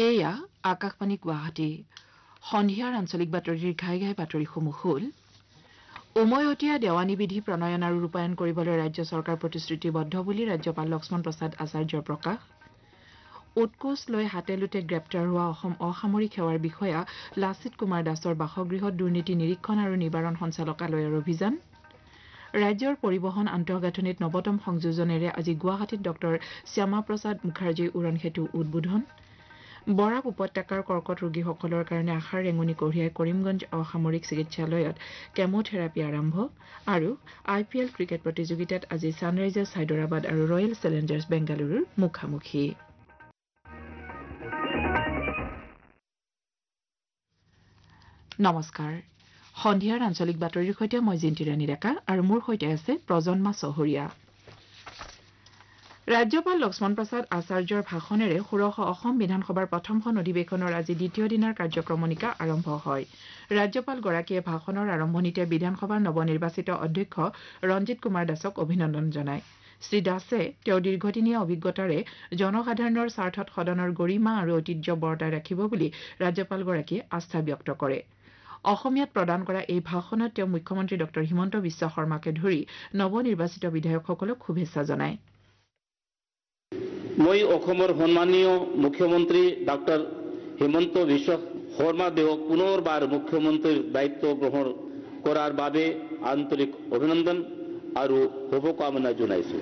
এয়া আকাশবাণী গুৱাহাটী সন্ধিয়াৰ আঞ্চলিক বাতৰিৰ ঘাই ঘাই বাতৰিসমূহ হ'ল উমৈহতীয়া দেৱানী বিধি প্ৰণয়ন আৰু ৰূপায়ণ কৰিবলৈ ৰাজ্য চৰকাৰ প্ৰতিশ্ৰুতিবদ্ধ বুলি ৰাজ্যপাল লক্ষ্মণ প্ৰসাদ আচাৰ্যৰ প্ৰকাশ উৎকোচ লৈ হাতে লোটে গ্ৰেপ্তাৰ হোৱা অসম অসামৰিক সেৱাৰ বিষয়া লাচিত কুমাৰ দাসৰ বাসগৃহত দুৰ্নীতি নিৰীক্ষণ আৰু নিবাৰণ সঞ্চালকালয়ৰ অভিযান ৰাজ্যৰ পৰিবহণ আন্তঃগাঁথনিত নৱতম সংযোজনেৰে আজি গুৱাহাটীত ডঃ শ্যামা প্ৰসাদ মুখাৰ্জী উৰণ সেতু উদ্বোধন বৰাক উপত্যকাৰ কৰ্কট ৰোগীসকলৰ কাৰণে আশাৰ ৰেঙনি কঢ়িয়াই কৰিমগঞ্জ অসামৰিক চিকিৎসালয়ত কেমোথেৰাপি আৰম্ভ আৰু IPL ক্ৰিকেট প্ৰতিযোগিতাত আজি ছানৰাইজাৰ্ছ হায়দৰাবাদ আৰু ৰয়েল চেলেঞ্জাৰ্ছ বেংগালুৰুৰ মুখামুখি নমস্কাৰ সন্ধিয়াৰ আঞ্চলিক বাতৰিৰ সৈতে মই জিন্তি ৰাণী ডেকা আৰু মোৰ সৈতে আছে প্ৰজন্মা চহৰীয়া ৰাজ্যপাল লক্ষ্মণ প্ৰসাদ আচাৰ্যৰ ভাষণেৰে ষোড়শ অসম বিধানসভাৰ প্ৰথমখন অধিৱেশনৰ আজি দ্বিতীয় দিনাৰ কাৰ্যক্ৰমণিকা আৰম্ভ হয় ৰাজ্যপালগৰাকীয়ে ভাষণৰ আৰম্ভণিতে বিধানসভাৰ নৱনিৰ্বাচিত অধ্যক্ষ ৰঞ্জিত কুমাৰ দাসক অভিনন্দন জনায় শ্ৰীদাসে তেওঁৰ দীৰ্ঘদিনীয়া অভিজ্ঞতাৰে জনসাধাৰণৰ স্বাৰ্থত সদনৰ গৰিমা আৰু ঐতিহ্য বৰ্তাই ৰাখিব বুলি ৰাজ্যপালগৰাকীয়ে আস্থা ব্যক্ত কৰে অসমীয়াত প্ৰদান কৰা এই ভাষণত তেওঁ মুখ্যমন্ত্ৰী ডঃ হিমন্ত বিশ্ব শৰ্মাকে ধৰি নৱনিৰ্বাচিত বিধায়কসকলক শুভেচ্ছা জনায় মই অসমৰ সন্মানীয় মুখ্যমন্ত্ৰী ডক্টৰ হিমন্ত বিশ্ব শৰ্মাদেৱক পুনৰবাৰ মুখ্যমন্ত্ৰীৰ দায়িত্ব গ্ৰহণ কৰাৰ বাবে আন্তৰিক অভিনন্দন আৰু শুভকামনা জনাইছো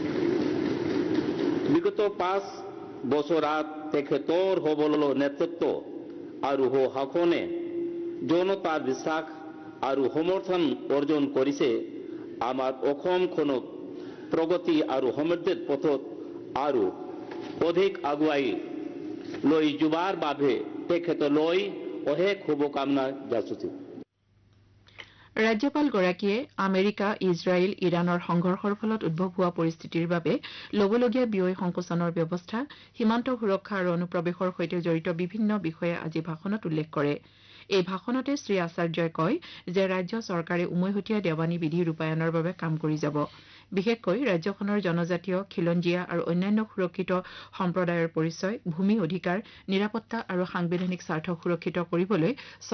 বিগত 5 বছৰত তেখেতৰ সবল নেতৃত্ব আৰু শাসনে জনতাৰ বিশ্বাস আৰু সমৰ্থন অৰ্জন কৰিছে আমাৰ অসমখনক প্ৰগতি আৰু সমৃদ্ধিৰ পথত আৰু অধিক আগুৱাই লৈ যোৱাৰ বাবে তেখেতলৈ অশেষ শুভকামনা যাচিছো ৰাজ্যপালগৰাকীয়ে আমেৰিকা ইজৰাইল ইৰাণৰ সংঘৰ্ষৰ ফলত উদ্ভৱ হোৱা পৰিস্থিতিৰ বাবে ল'বলগীয়া ব্যয় সংকোচনৰ ব্যৱস্থা সীমান্ত সুৰক্ষা আৰু অনুপ্ৰৱেশৰ সৈতে জড়িত বিভিন্ন বিষয়ে আজি ভাষণত উল্লেখ কৰে এই ভাষণতে শ্ৰী আচাৰ্যই কয় যে ৰাজ্য চৰকাৰে উমৈহতীয়া দেৱানী বিধি ৰূপায়ণৰ বাবে কাম কৰি যাব বিশেষকৈ ৰাজ্যখনৰ জনজাতীয় খিলঞ্জীয়া আৰু অন্যান্য সুৰক্ষিত সম্প্ৰদায়ৰ পৰিচয় ভূমি অধিকাৰ নিৰাপত্তা আৰু সাংবিধানিক স্বাৰ্থ সুৰক্ষিত কৰিবলৈ